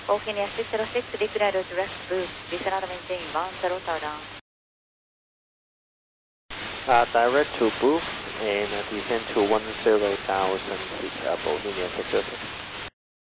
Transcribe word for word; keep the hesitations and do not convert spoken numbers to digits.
Bohemia six zero six, declare direct boost, descend and maintain one zero star down. Uh, direct to boost and uh, descend to one zero thousand feet, uh, Bohemia six zero six.